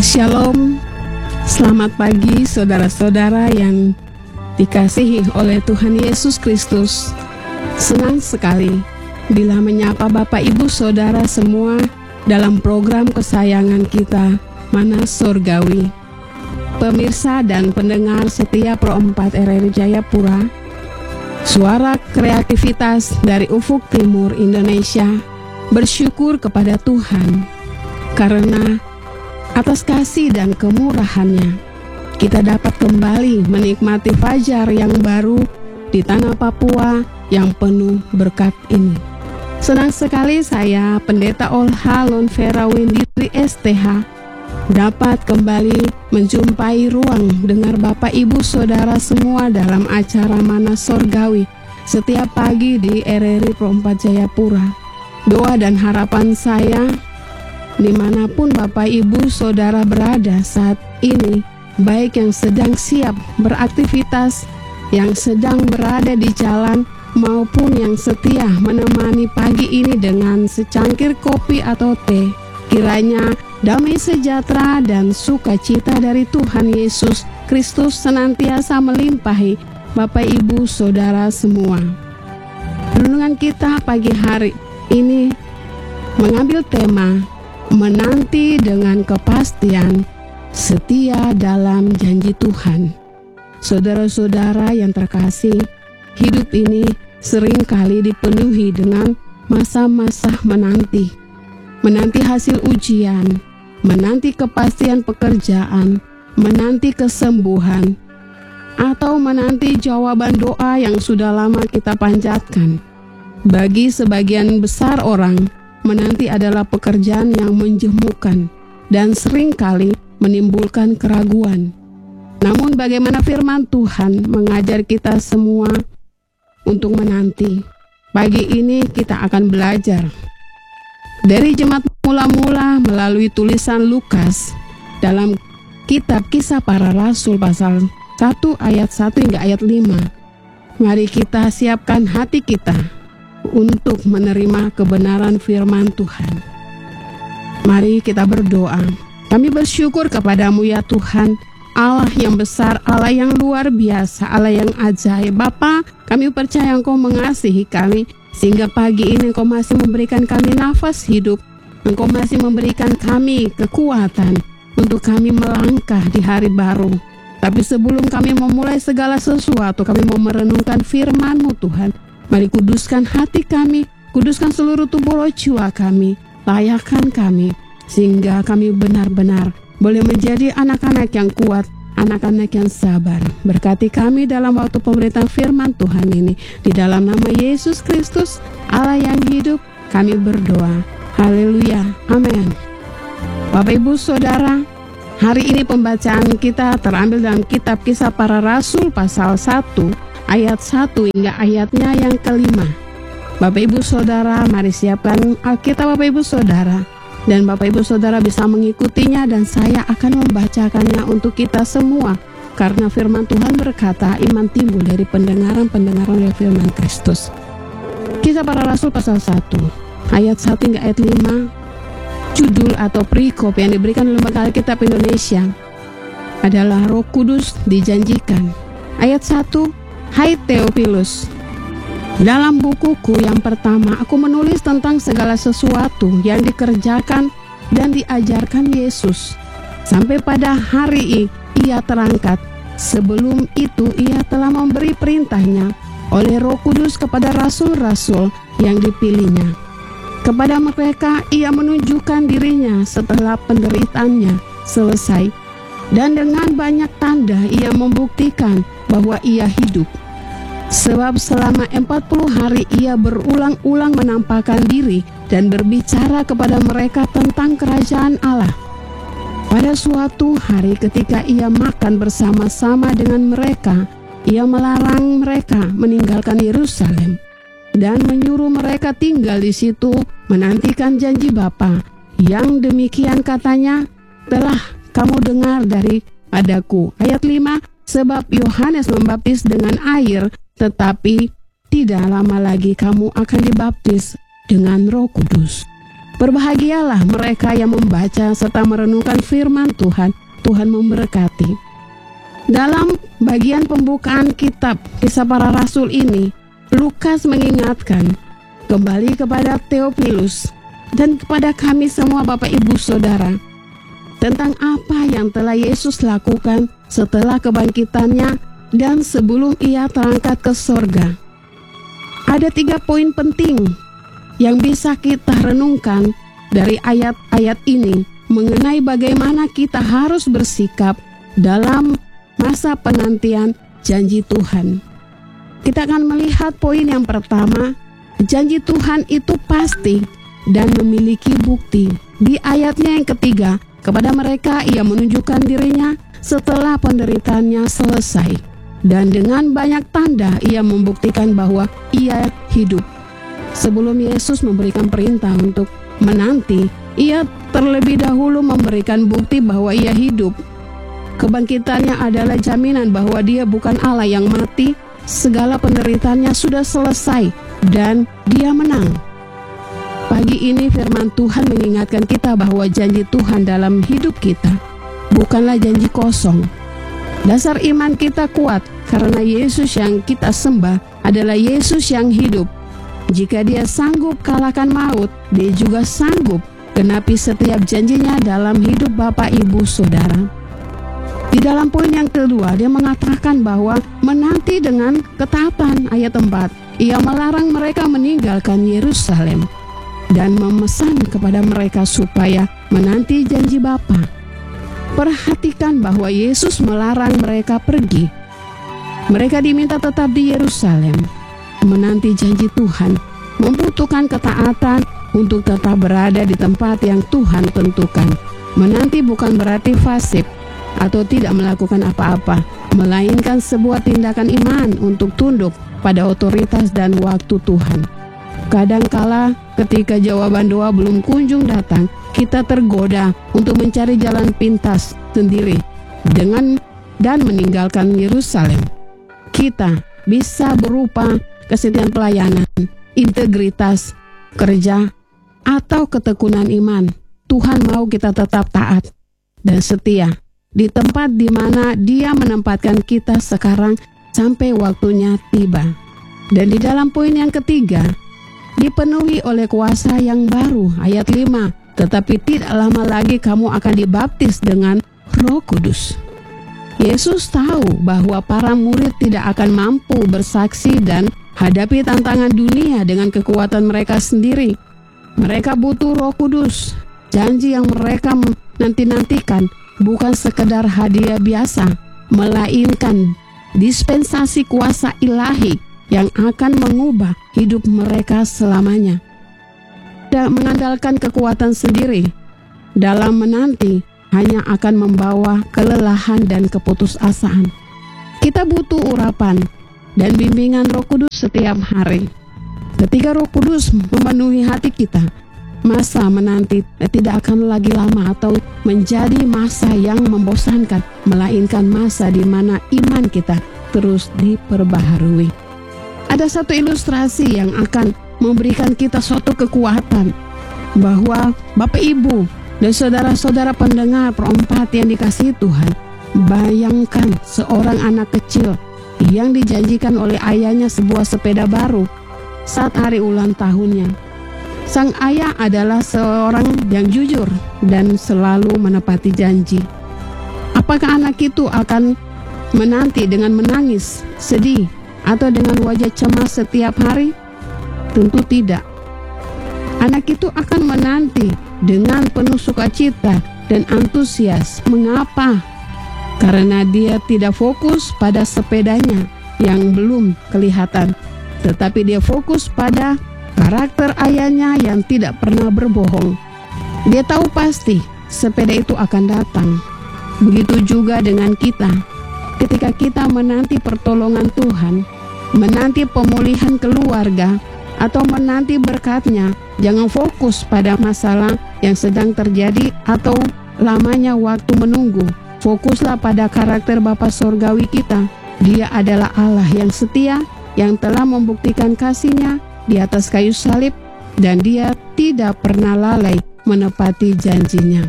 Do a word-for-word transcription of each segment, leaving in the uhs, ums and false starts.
Shalom, selamat pagi saudara-saudara yang dikasihi oleh Tuhan Yesus Kristus. Senang sekali bila menyapa Bapak Ibu Saudara semua dalam program kesayangan kita, Mana Surgawi. Pemirsa dan pendengar setia Pro empat R R I Jayapura, suara kreativitas dari ufuk timur Indonesia bersyukur kepada Tuhan karena atas kasih dan kemurahannya kita dapat kembali menikmati fajar yang baru di tanah Papua yang penuh berkat ini. Senang sekali saya, Pendeta Olha Lonvera Windiri S T H, dapat kembali menjumpai ruang dengar Bapak Ibu Saudara semua dalam acara Mana Surgawi setiap pagi di R R I Pro empat Jayapura. Doa dan harapan saya, dimanapun Bapak Ibu Saudara berada saat ini, baik yang sedang siap beraktivitas, yang sedang berada di jalan, maupun yang setia menemani pagi ini dengan secangkir kopi atau teh, kiranya damai sejahtera dan sukacita dari Tuhan Yesus Kristus senantiasa melimpahi Bapak Ibu Saudara semua. Renungan kita pagi hari ini mengambil tema menanti dengan kepastian, setia dalam janji Tuhan. Saudara-saudara yang terkasih, hidup ini seringkali dipenuhi dengan masa-masa menanti. Menanti hasil ujian, menanti kepastian pekerjaan, menanti kesembuhan, atau menanti jawaban doa yang sudah lama kita panjatkan. Bagi sebagian besar orang, menanti adalah pekerjaan yang menjemukan dan seringkali menimbulkan keraguan. Namun bagaimana firman Tuhan mengajar kita semua untuk menanti? Pagi ini kita akan belajar dari jemaat mula-mula melalui tulisan Lukas dalam kitab Kisah Para Rasul pasal satu ayat satu hingga ayat lima. Mari kita siapkan hati kita untuk menerima kebenaran firman Tuhan. Mari kita berdoa. Kami bersyukur kepadamu ya Tuhan, Allah yang besar, Allah yang luar biasa, Allah yang ajaib. Bapa, kami percaya Engkau mengasihi kami, sehingga pagi ini Engkau masih memberikan kami nafas hidup. Engkau masih memberikan kami kekuatan untuk kami melangkah di hari baru. Tapi sebelum kami memulai segala sesuatu, kami mau merenungkan firman-Mu Tuhan. Mari kuduskan hati kami, kuduskan seluruh tubuh roh jiwa kami, layakkan kami, sehingga kami benar-benar boleh menjadi anak-anak yang kuat, anak-anak yang sabar. Berkati kami dalam waktu pemberitaan firman Tuhan ini. Di dalam nama Yesus Kristus, Allah yang hidup, kami berdoa. Haleluya, amin. Bapak Ibu Saudara, hari ini pembacaan kita terambil dalam kitab Kisah Para Rasul pasal satu ayat satu hingga ayatnya yang kelima. Bapak Ibu Saudara, mari siapkan Alkitab Bapak Ibu Saudara, dan Bapak Ibu Saudara bisa mengikutinya, dan saya akan membacakannya untuk kita semua, karena firman Tuhan berkata iman timbul dari pendengaran-pendengaran oleh firman Kristus. Kisah Para Rasul pasal satu ayat satu hingga ayat lima. Judul atau perikop yang diberikan oleh Lembaga Alkitab Indonesia adalah Roh Kudus dijanjikan. Ayat satu, Hai Theophilus, dalam bukuku yang pertama aku menulis tentang segala sesuatu yang dikerjakan dan diajarkan Yesus sampai pada hari ia terangkat. Sebelum itu ia telah memberi perintahnya oleh Roh Kudus kepada rasul-rasul yang dipilihnya. Kepada mereka ia menunjukkan dirinya setelah penderitaannya selesai, dan dengan banyak tanda ia membuktikan bahwa ia hidup. Sebab selama empat puluh hari ia berulang-ulang menampakkan diri dan berbicara kepada mereka tentang kerajaan Allah. Pada suatu hari ketika ia makan bersama-sama dengan mereka, ia melarang mereka meninggalkan Yerusalem dan menyuruh mereka tinggal di situ menantikan janji Bapa, yang demikian katanya telah kamu dengar daripadaku. Ayat lima, sebab Yohanes membaptis dengan air, tetapi tidak lama lagi kamu akan dibaptis dengan Roh Kudus. Berbahagialah mereka yang membaca serta merenungkan firman Tuhan. Tuhan memberkati. Dalam bagian pembukaan kitab Kisah Para Rasul ini, Lukas mengingatkan kembali kepada Theophilus dan kepada kami semua Bapak Ibu Saudara tentang apa yang telah Yesus lakukan setelah kebangkitannya dan sebelum ia terangkat ke sorga. Ada tiga poin penting yang bisa kita renungkan dari ayat-ayat ini mengenai bagaimana kita harus bersikap dalam masa penantian janji Tuhan. Kita akan melihat poin yang pertama, janji Tuhan itu pasti dan memiliki bukti. Di ayatnya yang ketiga, kepada mereka ia menunjukkan dirinya setelah penderitaannya selesai. Dan dengan banyak tanda ia membuktikan bahwa ia hidup. Sebelum Yesus memberikan perintah untuk menanti, ia terlebih dahulu memberikan bukti bahwa ia hidup. Kebangkitannya adalah jaminan bahwa dia bukan Allah yang mati. Segala penderitaannya sudah selesai dan dia menang. Pagi ini firman Tuhan mengingatkan kita bahwa janji Tuhan dalam hidup kita bukanlah janji kosong. Dasar iman kita kuat karena Yesus yang kita sembah adalah Yesus yang hidup. Jika dia sanggup kalahkan maut, dia juga sanggup genapi setiap janjinya dalam hidup Bapak Ibu Saudara. Di dalam poin yang kedua, dia mengatakan bahwa menanti dengan ketaatan. Ayat empat, ia melarang mereka meninggalkan Yerusalem dan memesan kepada mereka supaya menanti janji Bapa. Perhatikan bahwa Yesus melarang mereka pergi. Mereka diminta tetap di Yerusalem, menanti janji Tuhan, membutuhkan ketaatan untuk tetap berada di tempat yang Tuhan tentukan. Menanti bukan berarti fasik atau tidak melakukan apa-apa, melainkan sebuah tindakan iman untuk tunduk pada otoritas dan waktu Tuhan. Kadangkala ketika jawaban doa belum kunjung datang, kita tergoda untuk mencari jalan pintas sendiri dengan dan meninggalkan Yerusalem. Kita bisa berupa kesetiaan pelayanan, integritas, kerja, atau ketekunan iman. Tuhan mau kita tetap taat dan setia di tempat di mana Dia menempatkan kita sekarang sampai waktunya tiba. Dan di dalam poin yang ketiga, dipenuhi oleh kuasa yang baru. Ayat lima, tetapi tidak lama lagi kamu akan dibaptis dengan Roh Kudus. Yesus tahu bahwa para murid tidak akan mampu bersaksi dan hadapi tantangan dunia dengan kekuatan mereka sendiri. Mereka butuh Roh Kudus. Janji yang mereka nanti-nantikan bukan sekedar hadiah biasa, melainkan dispensasi kuasa ilahi yang akan mengubah hidup mereka selamanya. Tidak mengandalkan kekuatan sendiri dalam menanti hanya akan membawa kelelahan dan keputusasaan. Kita butuh urapan dan bimbingan Roh Kudus setiap hari. Ketika Roh Kudus memenuhi hati kita, masa menanti tidak akan lagi lama atau menjadi masa yang membosankan, melainkan masa di mana iman kita terus diperbaharui. Ada satu ilustrasi yang akan memberikan kita suatu kekuatan bahwa Bapak Ibu dan saudara-saudara pendengar perempat yang dikasihi Tuhan, bayangkan seorang anak kecil yang dijanjikan oleh ayahnya sebuah sepeda baru saat hari ulang tahunnya. Sang ayah adalah seorang yang jujur dan selalu menepati janji. Apakah anak itu akan menanti dengan menangis, sedih, atau dengan wajah cemas setiap hari? Tentu tidak. Anak itu akan menanti dengan penuh sukacita dan antusias. Mengapa? Karena dia tidak fokus pada sepedanya yang belum kelihatan, tetapi dia fokus pada karakter ayahnya yang tidak pernah berbohong. Dia tahu pasti sepeda itu akan datang. Begitu juga dengan kita. Ketika kita menanti pertolongan Tuhan, menanti pemulihan keluarga, atau menanti berkatnya, jangan fokus pada masalah yang sedang terjadi atau lamanya waktu menunggu. Fokuslah pada karakter Bapa Sorgawi kita. Dia adalah Allah yang setia, yang telah membuktikan kasih-Nya di atas kayu salib dan Dia tidak pernah lalai menepati janjinya.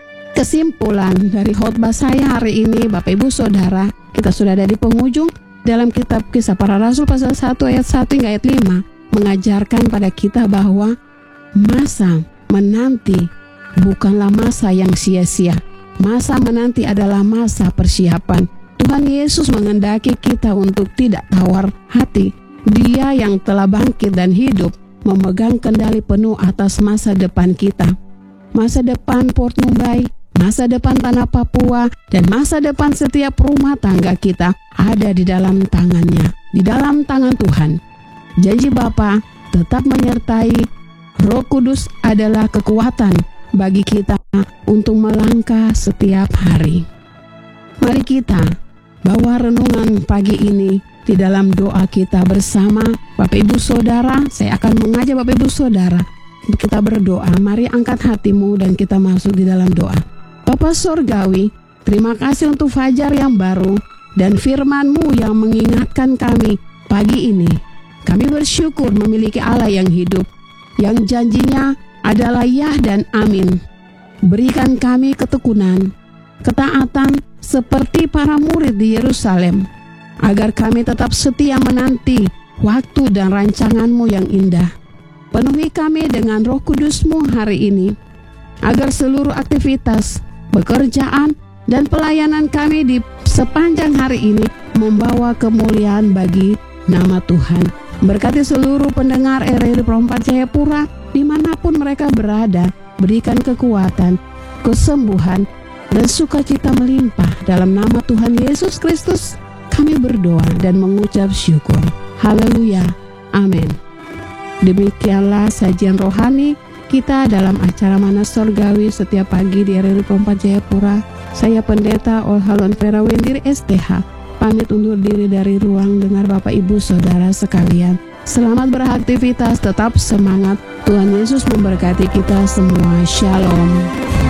Kesimpulan dari khotbah saya hari ini, Bapak Ibu Saudara, kita sudah ada di penghujung. Dalam kitab Kisah Para Rasul pasal satu ayat satu hingga ayat lima mengajarkan pada kita bahwa masa menanti bukanlah masa yang sia-sia. Masa menanti adalah masa persiapan. Tuhan Yesus menghendaki kita untuk tidak tawar hati. Dia yang telah bangkit dan hidup memegang kendali penuh atas masa depan kita. Masa depan Port Nubai, masa depan tanah Papua, dan masa depan setiap rumah tangga kita ada di dalam tangannya, di dalam tangan Tuhan. Janji Bapa tetap menyertai. Roh Kudus adalah kekuatan bagi kita untuk melangkah setiap hari. Mari kita bawa renungan pagi ini di dalam doa kita bersama. Bapak Ibu Saudara, saya akan mengajak Bapak Ibu Saudara untuk kita berdoa. Mari angkat hatimu dan kita masuk di dalam doa. Bapa Sorgawi, terima kasih untuk fajar yang baru dan firman-Mu yang mengingatkan kami pagi ini. Kami bersyukur memiliki Allah yang hidup, yang janjinya adalah ya dan amin. Berikan kami ketekunan, ketaatan seperti para murid di Yerusalem, agar kami tetap setia menanti waktu dan rancangan-Mu yang indah. Penuhi kami dengan Roh Kudus-Mu hari ini, agar seluruh aktivitas, pekerjaan, dan pelayanan kami di sepanjang hari ini membawa kemuliaan bagi nama Tuhan. Berkati seluruh pendengar R R I Perempat Jayapura dimanapun mereka berada. Berikan kekuatan, kesembuhan, dan sukacita melimpah. Dalam nama Tuhan Yesus Kristus kami berdoa dan mengucap syukur. Haleluya, amin. Demikianlah sajian rohani kita dalam acara Mana Sorgawi setiap pagi di R R I Perempat Jayapura. Saya Pendeta Olhalon Vera Wendir S T H pamit undur diri dari ruang dengar Bapak Ibu Saudara sekalian. Selamat beraktivitas, tetap semangat. Tuhan Yesus memberkati kita semua. Shalom.